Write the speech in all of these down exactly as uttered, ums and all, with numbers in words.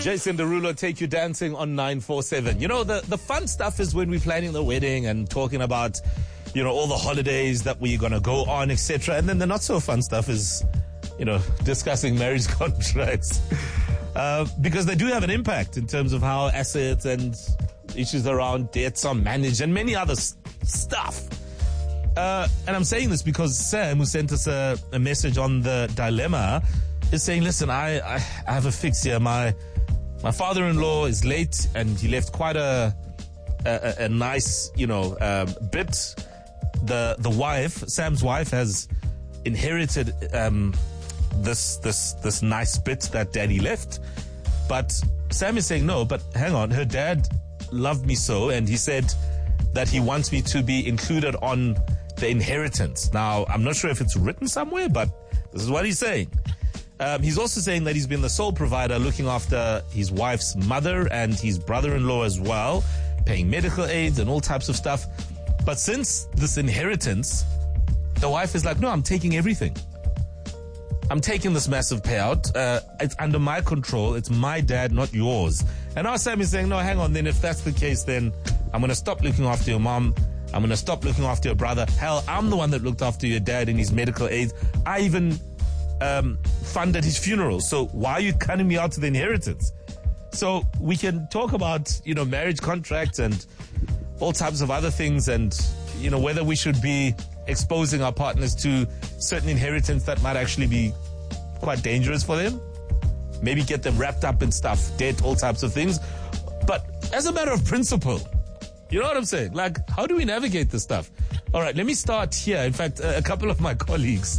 Jason Derulo, Take You Dancing on nine four seven. You know, the, the fun stuff is when we're planning the wedding and talking about, you know, all the holidays that we're going to go on, et cetera. And then the not so fun stuff is, you know, discussing marriage contracts. Uh, because they do have an impact in terms of how assets and issues around debts are managed and many other s- stuff. Uh, and I'm saying this because Sam, who sent us a, a message on the dilemma, is saying, listen, I, I, I have a fix here. My my father-in-law is late and he left quite a a, a nice, you know, um, bit. The the wife, Sam's wife, has inherited um, this this this nice bit that daddy left. But Sam is saying, no, but hang on, her dad loved me so, and he said that he wants me to be included on the inheritance. Now, I'm not sure if it's written somewhere, but this is what he's saying. Um, he's also saying that he's been the sole provider looking after his wife's mother and his brother-in-law as well, paying medical aids and all types of stuff. But since this inheritance, the wife is like, no, I'm taking everything. I'm taking this massive payout. Uh, it's under my control. It's my dad, not yours. And now Sam is saying, no, hang on, then if that's the case, then I'm going to stop looking after your mom. I'm going to stop looking after your brother. Hell, I'm the one that looked after your dad in his medical aids. I even um, funded his funeral. So why are you cutting me out to the inheritance? So we can talk about, you know, marriage contracts and all types of other things and, you know, whether we should be exposing our partners to certain inheritance that might actually be quite dangerous for them. Maybe get them wrapped up in stuff, debt, all types of things. But as a matter of principle, you know what I'm saying? Like, how do we navigate this stuff? All right, let me start here. In fact, a, a couple of my colleagues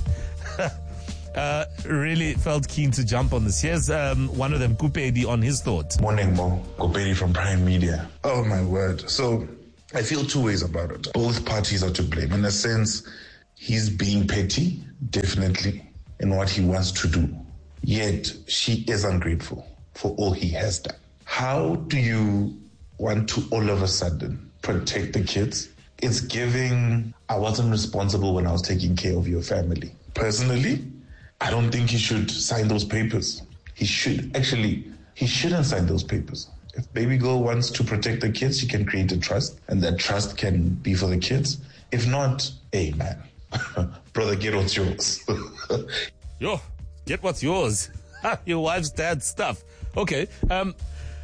uh, really felt keen to jump on this. Here's um, one of them, Kupedi, on his thoughts. Morning, Mo. Kupedi from Prime Media. Oh, my word. So I feel two ways about it. Both parties are to blame. In a sense, he's being petty, definitely, in what he wants to do. Yet, she is ungrateful for all he has done. How do you want to all of a sudden protect the kids? It's giving, I wasn't responsible when I was taking care of your family. Personally, I don't think he should sign those papers. He should, actually, he shouldn't sign those papers. If baby girl wants to protect the kids, she can create a trust, and that trust can be for the kids. If not, hey, man, brother, get what's yours. Yo, get what's yours. Your wife's dad's stuff. Okay, um,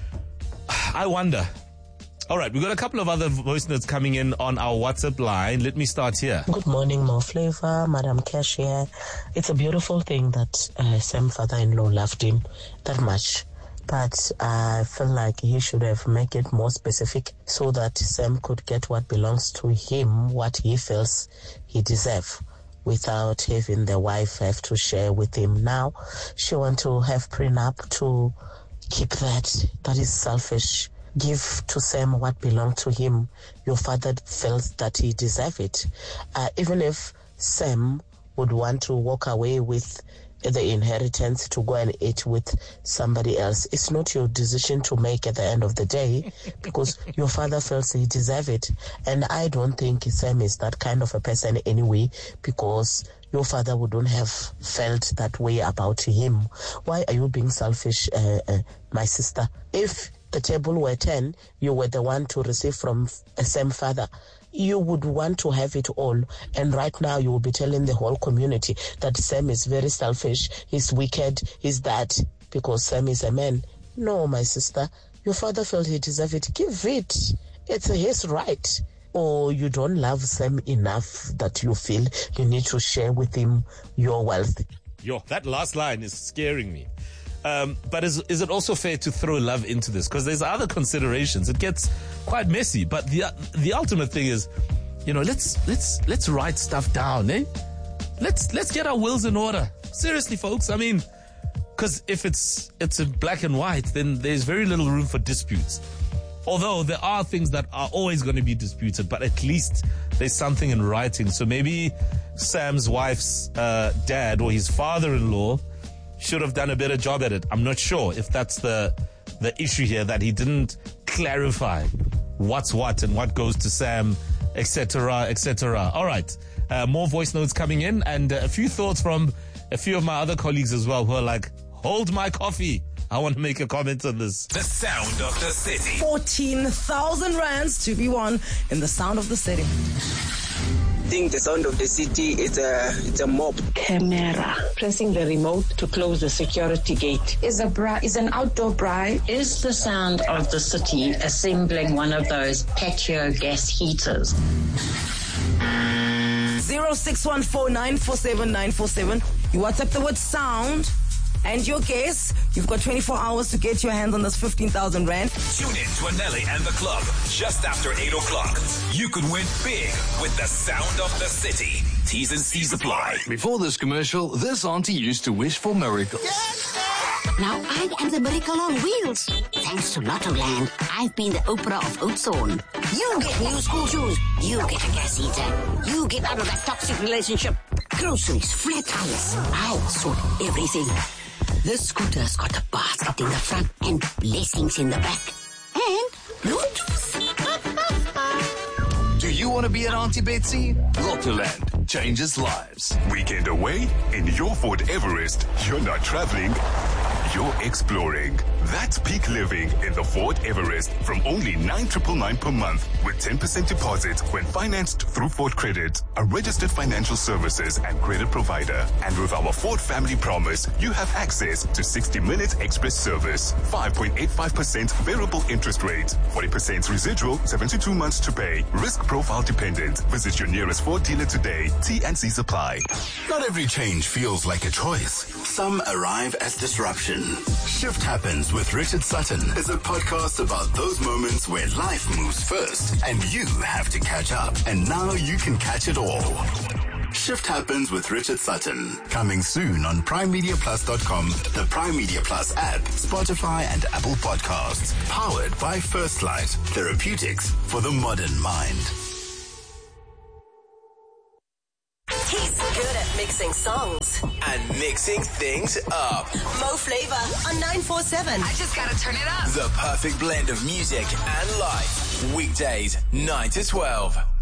I wonder. All right, we've got a couple of other voice notes coming in on our WhatsApp line. Let me start here. Good morning, Mo Flavor, Madam Cash here. It's a beautiful thing that uh, Sam's father-in-law loved him that much. But I feel like he should have made it more specific so that Sam could get what belongs to him, what he feels he deserves, without having the wife have to share with him. Now, she wants to have prenup to keep that. That is selfish. Give to Sam what belongs to him. Your father felt that he deserved it. Uh, even if Sam would want to walk away with the inheritance to go and eat with somebody else, it's not your decision to make at the end of the day, because your father feels he deserves it. And I don't think Sam is that kind of a person anyway, because your father wouldn't have felt that way about him. Why are you being selfish, uh, uh, my sister? If the table were ten, you were the one to receive from a Sam father, you would want to have it all. And right now you will be telling the whole community that Sam is very selfish, he's wicked, he's that, because Sam is a man. No, my sister, your father felt he deserved it. Give it. It's his right. Or you don't love Sam enough that you feel you need to share with him your wealth. Yo, that last line is scaring me. Um, but is is it also fair to throw love into this? Because there's other considerations. It gets quite messy. But the the ultimate thing is, you know, let's let's let's write stuff down, eh? Let's let's get our wills in order. Seriously, folks. I mean, because if it's it's in black and white, then there's very little room for disputes. Although there are things that are always going to be disputed, but at least there's something in writing. So maybe Sam's wife's uh, dad or his father-in-law should have done a better job at it. I'm not sure if that's the the issue here, that he didn't clarify what's what and what goes to Sam, et cetera, et cetera. All right, uh, more voice notes coming in, and uh, a few thoughts from a few of my other colleagues as well, who are like, hold my coffee. I want to make a comment on this. The sound of the city. fourteen thousand rands to be won in the sound of the city. I think the sound of the city is a it's a mob. Camera. Pressing the remote to close the security gate. Is a bri- is an outdoor bride. Is the sound of the city assembling one of those patio gas heaters? zero six one four nine four seven nine four seven. You WhatsApp the word sound and your guess. You've got twenty-four hours to get your hands on this fifteen thousand rand. Tune in to Anele and the club just after eight o'clock. You could win big with the sound of the city. T's and C's apply. Before this commercial, this auntie used to wish for miracles. Now I am the miracle on wheels. Thanks to Lotto Land, I've been the Oprah of Oudtshoorn. You get new school shoes. You get a gas heater. You get out of that toxic relationship. Groceries, flat tires. I'll sort everything. This scooter's got a basket in the front and blessings in the back. And Bluetooth. Do you want to be an Auntie Betsy? Lottoland changes lives. Weekend away in your Ford Everest. You're not traveling, you're exploring. That's peak living in the Ford Everest from only nine thousand nine hundred ninety-nine per month with ten percent deposit when financed through Ford Credit, a registered financial services and credit provider. And with our Ford Family Promise, you have access to sixty minute express service, five point eight five percent variable interest rate, forty percent residual, seventy-two months to pay, risk profile dependent. Visit your nearest Ford dealer today. T and C's apply. Not every change feels like a choice. Some arrive as disruption. Shift Happens with Richard Sutton is a podcast about those moments where life moves first and you have to catch up. And now you can catch it all. Shift Happens with Richard Sutton. Coming soon on prime media plus dot com, the Prime Media Plus app, Spotify and Apple Podcasts. Powered by First Light. Therapeutics for the modern mind. He's good at mixing songs and mixing things up. Mo Flavor on nine four seven. I just gotta turn it up. The perfect blend of music and life. Weekdays, nine to twelve.